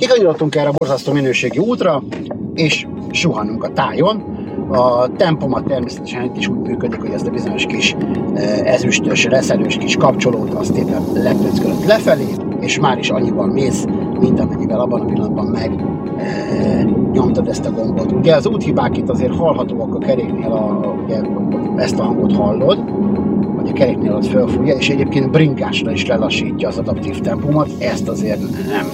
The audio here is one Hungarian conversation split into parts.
Kikanyarodtunk erre a borzasztó minőségi útra, és suhanunk a tájon. A tempomat természetesen itt is úgy működik, hogy ezt a bizonyos kis ezüstös, reszelős kis kapcsolót azt éppen lepöckölött lefelé, és már is annyival mész, mint amennyivel abban a pillanatban meg nyomtad ezt a gombot. Ugye az úthibák itt azért hallhatóak a keréknél, ugye ezt a hangot hallod, hogy a keréknél az fölfújja, és egyébként bringásra is lelassítja az adaptív tempómat, ez azért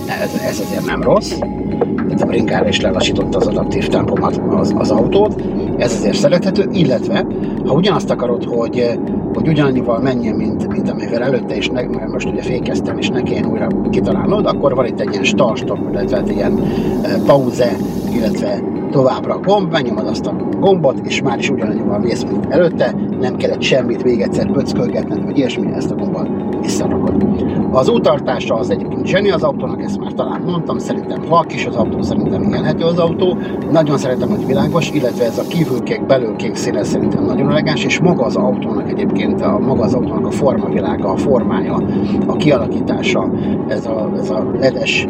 nem rossz. Tehát a bringára is lelassította az adaptív tempomat az autót, ez azért szerethető, illetve ha ugyanazt akarod, hogy ugyanannyival menjen, mint amivel előtte is, mert most ugye fékeztem, és ne kelljen újra kitalálnod, akkor van itt egy ilyen start-stop, illetve egy ilyen pauze, illetve továbbra gomb, megnyomod azt a gombot, és már is ugyanannyival mész, mint előtte, nem kellett semmit még egyszer pöckölgetned, vagy ilyesmi, ezt a gombot visszarakod. Az úttartása az egyébként zseni az autónak, ezt már talán mondtam, szerintem halk is az autó, szerintem élhető az autó, nagyon szeretem, hogy világos, illetve ez a kívülkék, belülkék színe szerintem nagyon elegáns, és maga az autónak egyébként, maga az autónak a formavilága, a formája, a kialakítása, ez a ledes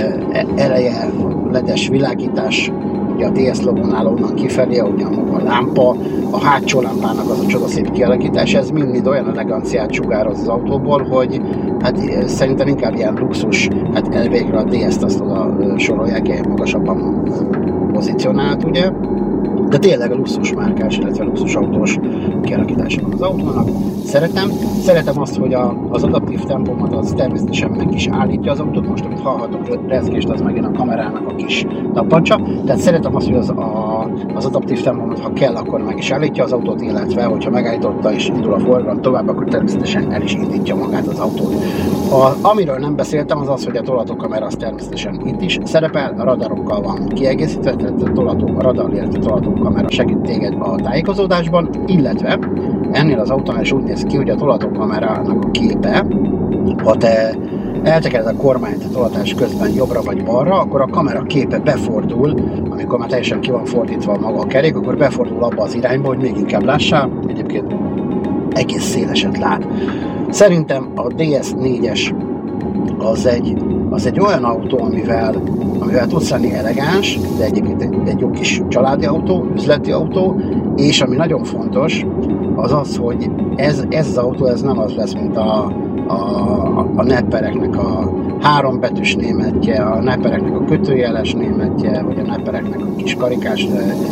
eleje, ledes világítás, ugye a DS logónál onnan kifelé, ugye maga a lámpa, a hátsó lámpának az a csodaszép kialakítás, ez mind olyan eleganciát sugároz az autóból, hogy hát szerintem inkább ilyen luxus, hát elvégre a DS-t azt oda sorolják, ilyen magasabban pozícionált, ugye, de tényleg a luxus márkás, illetve luxus autós kialakítása van az autónak. Szeretem azt, hogy az adaptív tempomat az természetesen meg is állítja az autót, most amit hallhatok rezgést, az megint a kamerának a kis tappancsa, tehát szeretem azt, hogy az adaptív tempomat, ha kell, akkor meg is állítja az autót, illetve hogyha megállította és indul a forgalom tovább, akkor természetesen el is indítja magát az autót. Amiről nem beszéltem, az, hogy a tolatókamera az természetesen itt is szerepel, a radarokkal van kiegészítve, tehát a radar, illetve tolatókamera segít téged a tájékozódásban, illetve ennél az autónál is úgy néz ki, hogy a tolatókamerának a képe, ha te eltekered a kormányt a tolatás közben jobbra vagy balra, akkor a kamera képe befordul, amikor már teljesen ki van fordítva maga a kerék, akkor befordul abba az irányba, hogy még inkább lássál, egyébként egész széleset lát. Szerintem a DS4-es az egy olyan autó, amivel tudsz lenni elegáns, de egyébként egy jó kis családi autó, üzleti autó, és ami nagyon fontos, az, hogy ez az autó, ez nem az lesz, mint a neppereknek a hárombetűs németje, a neppereknek a kötőjeles németje, vagy a neppereknek a kis karikás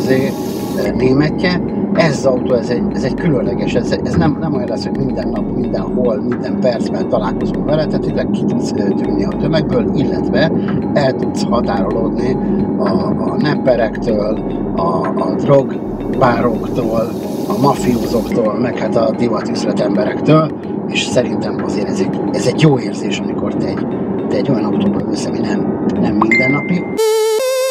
németje. Ez az autó, ez egy különleges, ez nem olyan lesz, hogy minden nap, mindenhol, minden percben találkozunk vele, tehát ide ki tudsz tűnni a tömegből, illetve el tudsz határolódni a nepperektől, a drogbároktól, a mafiózoktól, meg hát a divatüzlet emberektől, és szerintem azért ez egy jó érzés, amikor te egy olyan autóban ülsz, ami nem mindennapi.